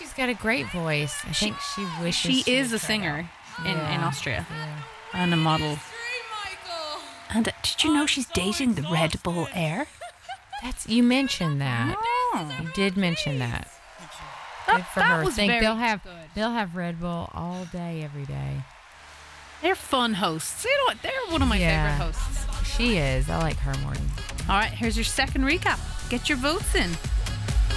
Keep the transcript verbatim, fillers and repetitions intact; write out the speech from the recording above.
She's got a great voice. I She- think she wishes She she is would a try singer in, Yeah. in Austria Yeah. and a model. And uh, did you know she's dating the Red Bull heir? That's you mentioned that. Oh. You did mention that. That, Good for that her. was Think very they'll have good. they'll have Red Bull all day, every day. They're fun hosts. You know what? They're one of my Yeah. favorite hosts. She is. I like her more. Than All right, here's your second recap. Get your votes in.